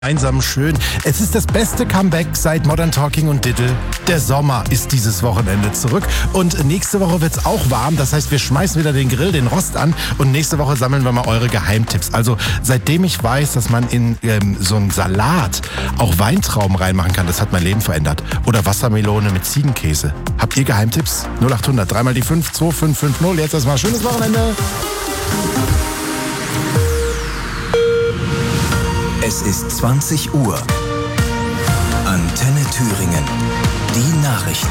Einsam schön. Es ist das beste Comeback seit Modern Talking und Diddle. Der Sommer ist dieses Wochenende zurück und nächste Woche wird's auch warm. Das heißt, wir schmeißen wieder den Grill, den Rost an und nächste Woche sammeln wir mal eure Geheimtipps. Also seitdem ich weiß, dass man in so einen Salat auch Weintrauben reinmachen kann, das hat mein Leben verändert. Oder Wassermelone mit Ziegenkäse. Habt ihr Geheimtipps? 0800 3 mal die 5 2550. Jetzt erstmal schönes Wochenende. Es ist 20 Uhr. Antenne Thüringen. Die Nachrichten.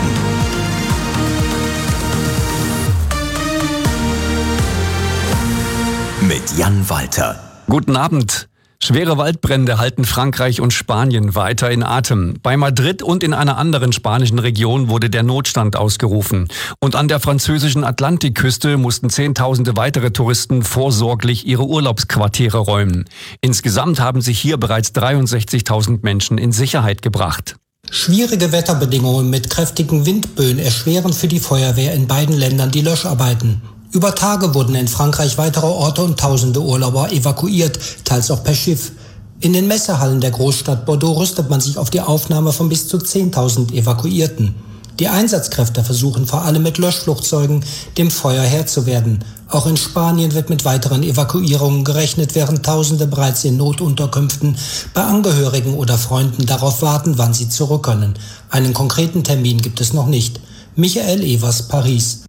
Mit Jan Walter. Guten Abend. Schwere Waldbrände halten Frankreich und Spanien weiter in Atem. Bei Madrid und in einer anderen spanischen Region wurde der Notstand ausgerufen. Und an der französischen Atlantikküste mussten Zehntausende weitere Touristen vorsorglich ihre Urlaubsquartiere räumen. Insgesamt haben sich hier bereits 63.000 Menschen in Sicherheit gebracht. Schwierige Wetterbedingungen mit kräftigen Windböen erschweren für die Feuerwehr in beiden Ländern die Löscharbeiten. Über Tage wurden in Frankreich weitere Orte und tausende Urlauber evakuiert, teils auch per Schiff. In den Messehallen der Großstadt Bordeaux rüstet man sich auf die Aufnahme von bis zu 10.000 Evakuierten. Die Einsatzkräfte versuchen vor allem mit Löschflugzeugen dem Feuer Herr zu werden. Auch in Spanien wird mit weiteren Evakuierungen gerechnet, während Tausende bereits in Notunterkünften bei Angehörigen oder Freunden darauf warten, wann sie zurück können. Einen konkreten Termin gibt es noch nicht. Michael Evers, Paris.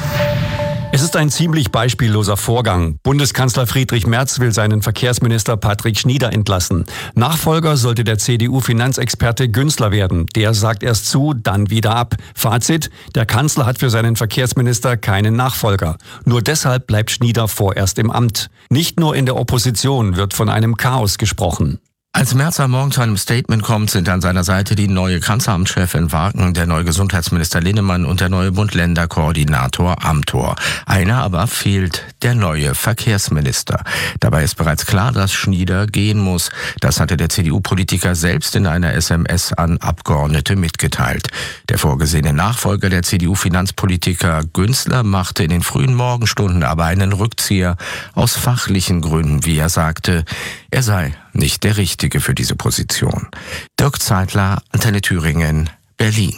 Es ist ein ziemlich beispielloser Vorgang. Bundeskanzler Friedrich Merz will seinen Verkehrsminister Patrick Schnieder entlassen. Nachfolger sollte der CDU-Finanzexperte Günzler werden. Der sagt erst zu, dann wieder ab. Fazit: Der Kanzler hat für seinen Verkehrsminister keinen Nachfolger. Nur deshalb bleibt Schnieder vorerst im Amt. Nicht nur in der Opposition wird von einem Chaos gesprochen. Als Merz am Morgen zu einem Statement kommt, sind an seiner Seite die neue Kanzleramtschefin Wagen, der neue Gesundheitsminister Linnemann und der neue Bund-Länder-Koordinator Amthor. Einer aber fehlt, der neue Verkehrsminister. Dabei ist bereits klar, dass Schnieder gehen muss. Das hatte der CDU-Politiker selbst in einer SMS an Abgeordnete mitgeteilt. Der vorgesehene Nachfolger der CDU-Finanzpolitiker Günzler machte in den frühen Morgenstunden aber einen Rückzieher aus fachlichen Gründen, wie er sagte. Er sei nicht der Richtige für diese Position. Dirk Zeitler, Antenne Thüringen, Berlin.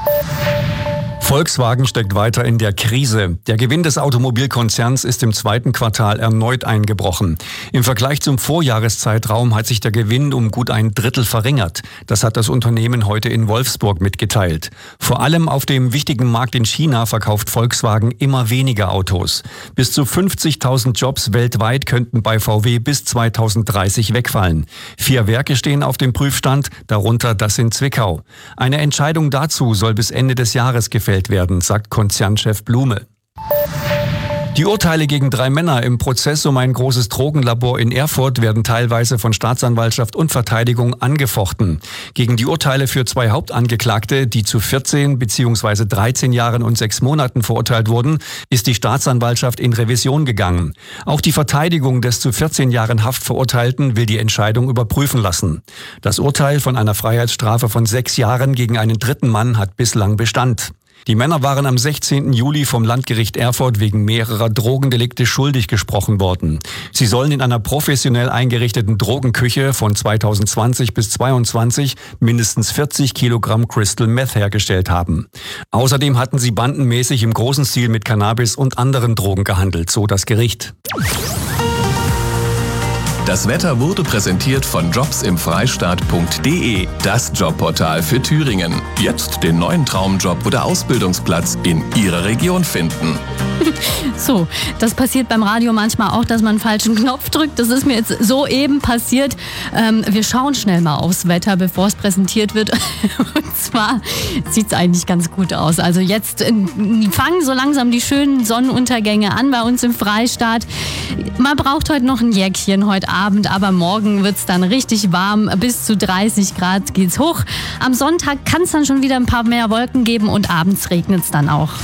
Volkswagen steckt weiter in der Krise. Der Gewinn des Automobilkonzerns ist im zweiten Quartal erneut eingebrochen. Im Vergleich zum Vorjahreszeitraum hat sich der Gewinn um gut ein Drittel verringert. Das hat das Unternehmen heute in Wolfsburg mitgeteilt. Vor allem auf dem wichtigen Markt in China verkauft Volkswagen immer weniger Autos. Bis zu 50.000 Jobs weltweit könnten bei VW bis 2030 wegfallen. 4 Werke stehen auf dem Prüfstand, darunter das in Zwickau. Eine Entscheidung dazu soll bis Ende des Jahres gefällt werden, sagt Konzernchef Blume. Die Urteile gegen 3 Männer im Prozess um ein großes Drogenlabor in Erfurt werden teilweise von Staatsanwaltschaft und Verteidigung angefochten. Gegen die Urteile für 2 Hauptangeklagte, die zu 14 bzw. 13 Jahren und 6 Monaten verurteilt wurden, ist die Staatsanwaltschaft in Revision gegangen. Auch die Verteidigung des zu 14 Jahren Haft Verurteilten will die Entscheidung überprüfen lassen. Das Urteil von einer Freiheitsstrafe von 6 Jahren gegen einen dritten Mann hat bislang Bestand. Die Männer waren am 16. Juli vom Landgericht Erfurt wegen mehrerer Drogendelikte schuldig gesprochen worden. Sie sollen in einer professionell eingerichteten Drogenküche von 2020 bis 2022 mindestens 40 Kilogramm Crystal Meth hergestellt haben. Außerdem hatten sie bandenmäßig im großen Stil mit Cannabis und anderen Drogen gehandelt, so das Gericht. Das Wetter wurde präsentiert von jobsimfreistaat.de, das Jobportal für Thüringen. Jetzt den neuen Traumjob oder Ausbildungsplatz in Ihrer Region finden. So, das passiert beim Radio manchmal auch, dass man einen falschen Knopf drückt. Das ist mir jetzt soeben passiert. Wir schauen schnell mal aufs Wetter, bevor es präsentiert wird. Und zwar sieht es eigentlich ganz gut aus. Also jetzt fangen so langsam die schönen Sonnenuntergänge an bei uns im Freistaat. Man braucht heute noch ein Jäckchen heute Abend, aber morgen wird es dann richtig warm. Bis zu 30 Grad geht's hoch. Am Sonntag kann es dann schon wieder ein paar mehr Wolken geben und abends regnet es dann auch.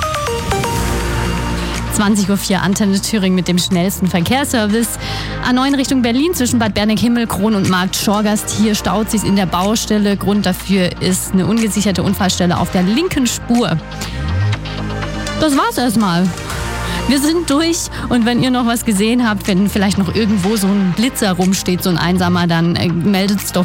20.04 Uhr Antenne Thüringen mit dem schnellsten Verkehrsservice. A9 Richtung Berlin zwischen Bad Berneck-Himmelkron und Markt Schorgast. Hier staut sich in der Baustelle. Grund dafür ist eine ungesicherte Unfallstelle auf der linken Spur. Das war's erstmal. Wir sind durch und wenn ihr noch was gesehen habt, wenn vielleicht noch irgendwo so ein Blitzer rumsteht, so ein einsamer, dann meldet es doch